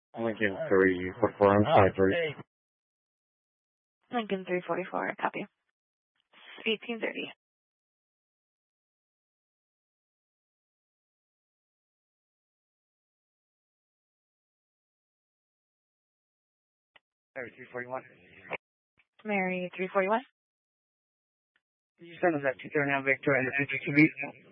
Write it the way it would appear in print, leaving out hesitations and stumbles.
Lincoln 344 on side 3. Lincoln 344, copy. 1830. Mary 341. Mary 341. You send us that 239 Victor and energy to be.